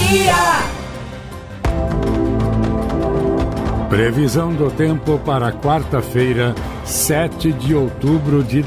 dia. Previsão do tempo para quarta-feira, 7 de outubro de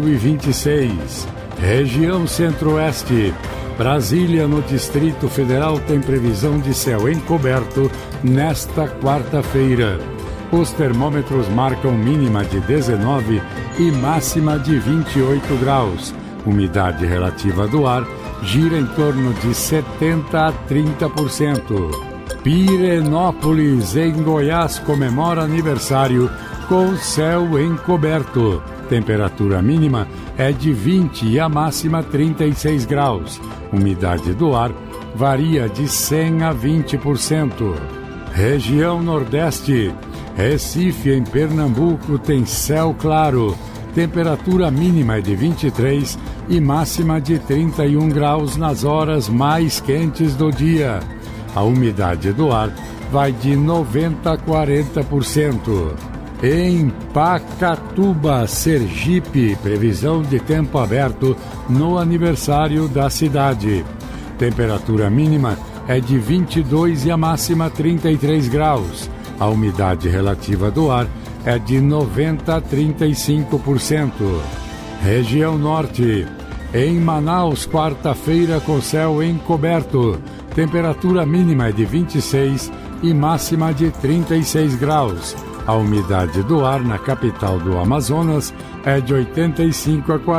2026. Região Centro-Oeste. Brasília, no Distrito Federal, tem previsão de céu encoberto nesta quarta-feira. Os termômetros marcam mínima de 19 e máxima de 28 graus. Umidade relativa do ar gira em torno de 70% a 30%. Pirenópolis, em Goiás, comemora aniversário com céu encoberto. Temperatura mínima é de 20 e a máxima 36 graus. Umidade do ar varia de 100% a 20%. Região Nordeste. Recife, em Pernambuco, tem céu claro. Temperatura mínima é de 23 e máxima de 31 graus nas horas mais quentes do dia. A umidade do ar vai de 90% a 40%. Em Pacatuba, Sergipe, previsão de tempo aberto no aniversário da cidade. Temperatura mínima é de 22 e a máxima 33 graus. A umidade relativa do ar é de 90% a 35%. Região Norte. Em Manaus, quarta-feira com céu encoberto. Temperatura mínima é de 26 e máxima de 36 graus. A umidade do ar na capital do Amazonas é de 85% a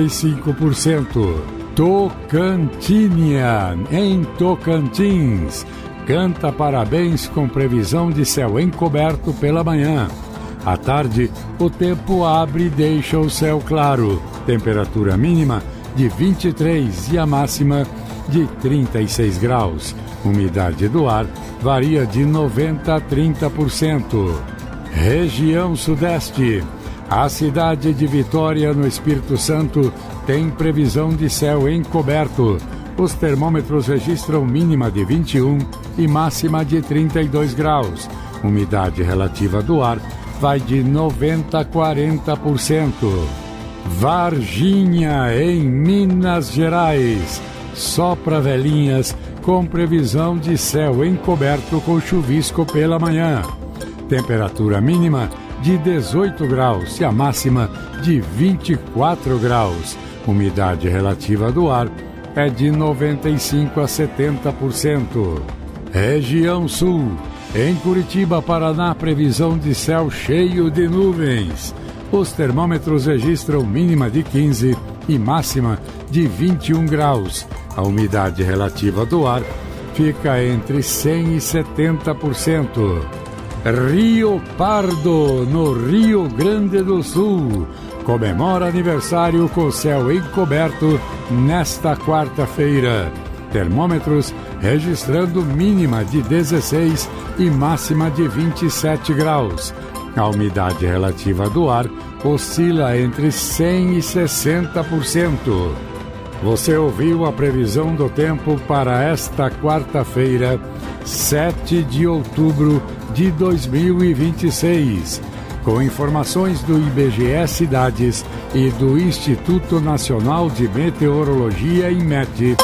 45%. Tocantinha, em Tocantins, canta parabéns com previsão de céu encoberto pela manhã. À tarde, o tempo abre e deixa o céu claro. Temperatura mínima de 23 e a máxima de 36 graus. Umidade do ar varia de 90% a 30%. Região Sudeste. A cidade de Vitória, no Espírito Santo, tem previsão de céu encoberto. Os termômetros registram mínima de 21 e máxima de 32 graus. Umidade relativa do ar vai de 90% a 40%. Varginha, em Minas Gerais. Sopra velhinhas com previsão de céu encoberto com chuvisco pela manhã. Temperatura mínima de 18 graus e a máxima de 24 graus. Umidade relativa do ar é de 95% a 70%. Região Sul. Em Curitiba, Paraná, previsão de céu cheio de nuvens. Os termômetros registram mínima de 15 e máxima de 21 graus. A umidade relativa do ar fica entre 100% e 70%. Rio Pardo, no Rio Grande do Sul, comemora aniversário com céu encoberto nesta quarta-feira. Termômetros registrando mínima de 16 e máxima de 27 graus. A umidade relativa do ar oscila entre 100% e 60%. Você ouviu a previsão do tempo para esta quarta-feira, 7 de outubro de 2026. Com informações do IBGE Cidades e do Instituto Nacional de Meteorologia, INMET.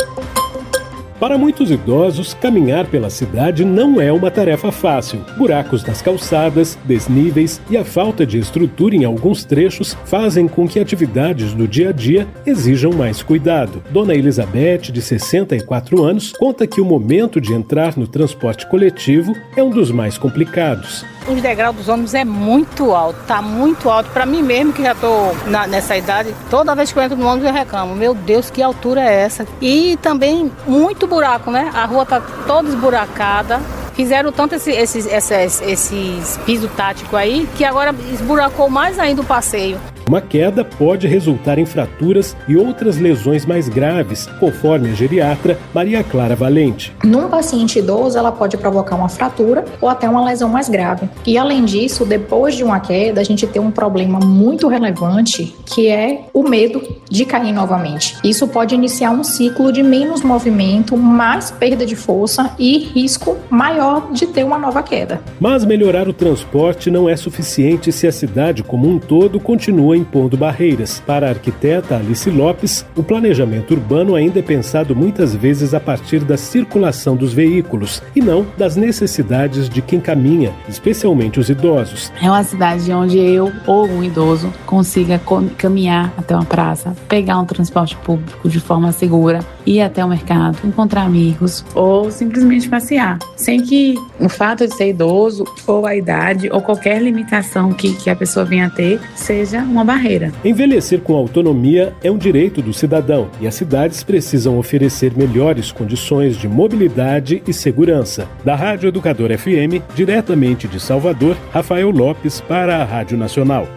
Para muitos idosos, caminhar pela cidade não é uma tarefa fácil. Buracos nas calçadas, desníveis e a falta de estrutura em alguns trechos fazem com que atividades do dia a dia exijam mais cuidado. Dona Elizabeth, de 64 anos, conta que o momento de entrar no transporte coletivo é um dos mais complicados. Os degraus dos ônibus é muito alto, tá muito alto. Para mim mesmo, que já tô nessa idade, toda vez que eu entro no ônibus eu reclamo. Meu Deus, que altura é essa? E também muito buraco, né? A rua tá toda esburacada. Fizeram tanto esses piso tático aí, que agora esburacou mais ainda o passeio. Uma queda pode resultar em fraturas e outras lesões mais graves, conforme a geriatra Maria Clara Valente. Num paciente idoso, ela pode provocar uma fratura ou até uma lesão mais grave. E além disso, depois de uma queda, a gente tem um problema muito relevante, que é o medo de cair novamente. Isso pode iniciar um ciclo de menos movimento, mais perda de força e risco maior de ter uma nova queda. Mas melhorar o transporte não é suficiente se a cidade como um todo continua continua impondo barreiras. Para a arquiteta Alice Lopes, o planejamento urbano ainda é pensado muitas vezes a partir da circulação dos veículos e não das necessidades de quem caminha, especialmente os idosos. É uma cidade onde eu ou um idoso consiga caminhar até uma praça, pegar um transporte público de forma segura, ir até o mercado, encontrar amigos ou simplesmente passear, sem que o fato de ser idoso ou a idade ou qualquer limitação que a pessoa venha a ter seja uma barreira. Envelhecer com autonomia é um direito do cidadão e as cidades precisam oferecer melhores condições de mobilidade e segurança. Da Rádio Educador FM, diretamente de Salvador, Rafael Lopes para a Rádio Nacional.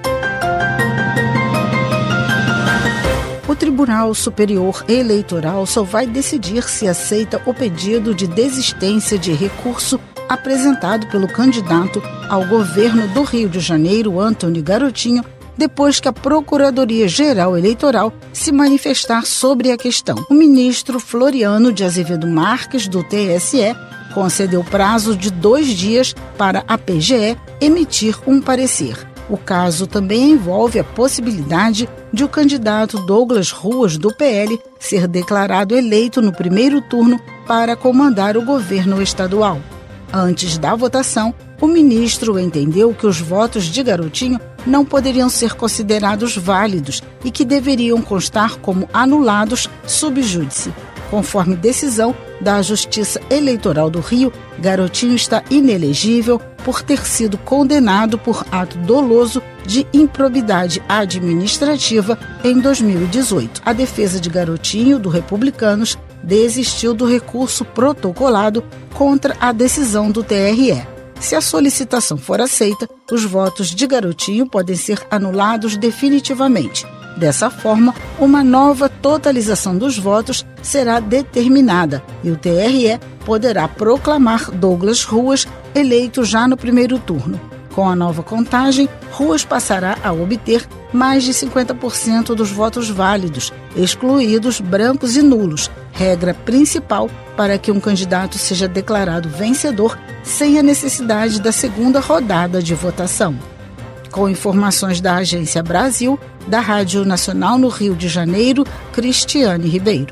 O Tribunal Superior Eleitoral só vai decidir se aceita o pedido de desistência de recurso apresentado pelo candidato ao governo do Rio de Janeiro, Antony Garotinho, depois que a Procuradoria-Geral Eleitoral se manifestar sobre a questão. O ministro Floriano de Azevedo Marques, do TSE, concedeu prazo de 2 dias para a PGE emitir um parecer. O caso também envolve a possibilidade de o candidato Douglas Ruas, do PL, ser declarado eleito no primeiro turno para comandar o governo estadual. Antes da votação, o ministro entendeu que os votos de Garotinho não poderiam ser considerados válidos e que deveriam constar como anulados sub júdice. Conforme decisão da Justiça Eleitoral do Rio, Garotinho está inelegível por ter sido condenado por ato doloso de improbidade administrativa em 2018. A defesa de Garotinho, do Republicanos, desistiu do recurso protocolado contra a decisão do TRE. Se a solicitação for aceita, os votos de Garotinho podem ser anulados definitivamente. Dessa forma, uma nova totalização dos votos será determinada e o TRE poderá proclamar Douglas Ruas eleito já no primeiro turno. Com a nova contagem, Ruas passará a obter mais de 50% dos votos válidos, excluídos brancos e nulos, regra principal para que um candidato seja declarado vencedor sem a necessidade da segunda rodada de votação. Com informações da Agência Brasil, da Rádio Nacional no Rio de Janeiro, Cristiane Ribeiro.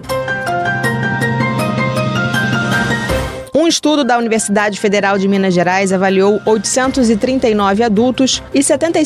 Um estudo da Universidade Federal de Minas Gerais avaliou 839 adultos e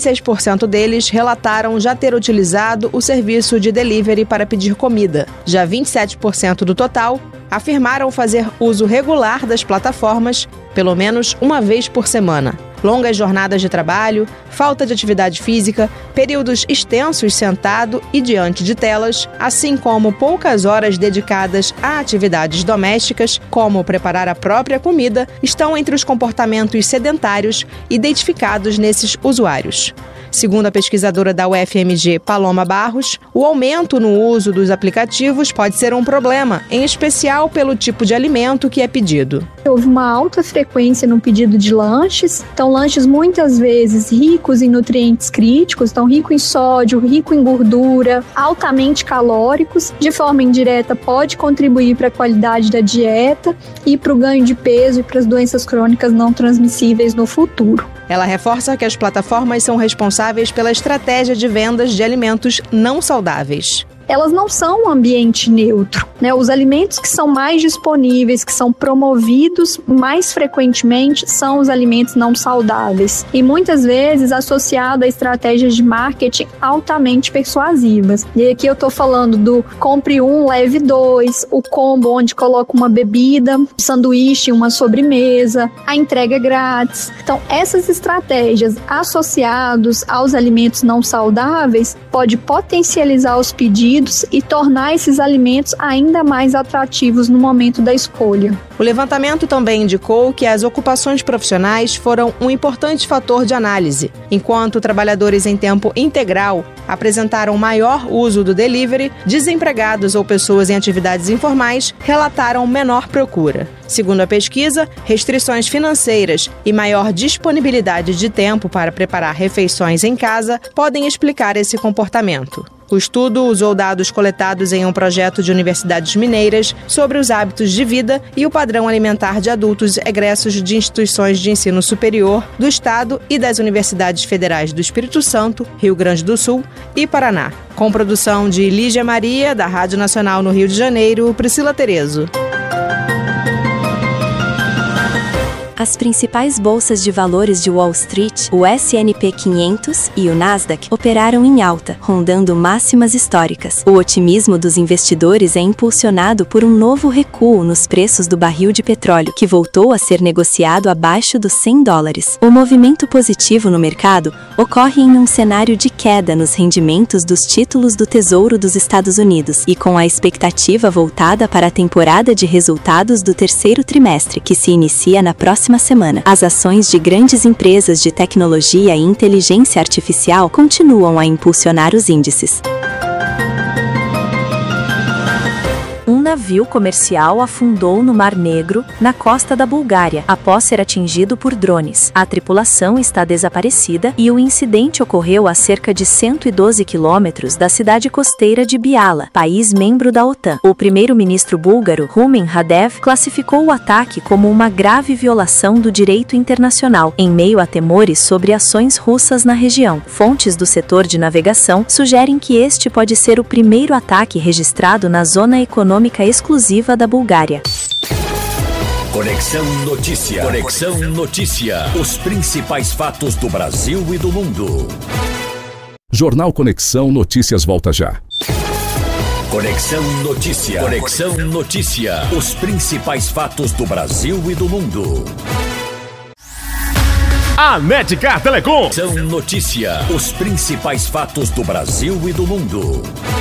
76% deles relataram já ter utilizado o serviço de delivery para pedir comida. Já 27% do total afirmaram fazer uso regular das plataformas, pelo menos uma vez por semana. Longas jornadas de trabalho, falta de atividade física, períodos extensos sentado e diante de telas, assim como poucas horas dedicadas a atividades domésticas, como preparar a própria comida, estão entre os comportamentos sedentários identificados nesses usuários. Segundo a pesquisadora da UFMG, Paloma Barros, o aumento no uso dos aplicativos pode ser um problema, em especial pelo tipo de alimento que é pedido. Houve uma alta frequência no pedido de lanches, então lanches muitas vezes ricos em nutrientes críticos, então rico em sódio, rico em gordura, altamente calóricos, de forma indireta pode contribuir para a qualidade da dieta e para o ganho de peso e para as doenças crônicas não transmissíveis no futuro. Ela reforça que as plataformas são responsáveis pela estratégia de vendas de alimentos não saudáveis. Elas não são um ambiente neutro, né? Os alimentos que são mais disponíveis, que são promovidos mais frequentemente, são os alimentos não saudáveis e muitas vezes associado a estratégias de marketing altamente persuasivas. E aqui eu estou falando do compre um, leve dois, o combo onde coloca uma bebida, um sanduíche, uma sobremesa, a entrega grátis. Então, essas estratégias associadas aos alimentos não saudáveis pode potencializar os pedidos e tornar esses alimentos ainda mais atrativos no momento da escolha. O levantamento também indicou que as ocupações profissionais foram um importante fator de análise. Enquanto trabalhadores em tempo integral apresentaram maior uso do delivery, desempregados ou pessoas em atividades informais relataram menor procura. Segundo a pesquisa, restrições financeiras e maior disponibilidade de tempo para preparar refeições em casa podem explicar esse comportamento. O estudo usou dados coletados em um projeto de universidades mineiras sobre os hábitos de vida e o padrão alimentar de adultos egressos de instituições de ensino superior do Estado e das Universidades Federais do Espírito Santo, Rio Grande do Sul e Paraná. Com produção de Lígia Maria, da Rádio Nacional no Rio de Janeiro, Priscila Terezo. As principais bolsas de valores de Wall Street, o S&P 500 e o Nasdaq, operaram em alta, rondando máximas históricas. O otimismo dos investidores é impulsionado por um novo recuo nos preços do barril de petróleo, que voltou a ser negociado abaixo dos $100. O movimento positivo no mercado ocorre em um cenário de queda nos rendimentos dos títulos do Tesouro dos Estados Unidos e com a expectativa voltada para a temporada de resultados do terceiro trimestre, que se inicia na próxima semana. As ações de grandes empresas de tecnologia e inteligência artificial continuam a impulsionar os índices. Um navio comercial afundou no Mar Negro, na costa da Bulgária, após ser atingido por drones. A tripulação está desaparecida e o incidente ocorreu a cerca de 112 quilômetros da cidade costeira de Biala, país membro da OTAN. O primeiro-ministro búlgaro, Rumen Radev, classificou o ataque como uma grave violação do direito internacional, em meio a temores sobre ações russas na região. Fontes do setor de navegação sugerem que este pode ser o primeiro ataque registrado na zona econômica exclusiva da Bulgária. Conexão Notícia. Conexão Notícia. Os principais fatos do Brasil e do mundo. Jornal Conexão Notícias volta já. Conexão Notícia. Conexão Notícia. Os principais fatos do Brasil e do mundo. A Netcar Telecom. Conexão Notícia. Os principais fatos do Brasil e do mundo.